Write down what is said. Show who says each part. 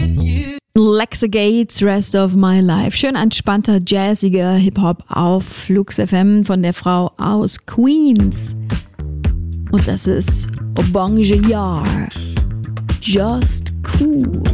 Speaker 1: Lexa Gates, Rest of My Life. Schön entspannter, jazziger Hip-Hop auf Flux FM von der Frau aus Queens. Und das ist Obonge Yar. Just Cool.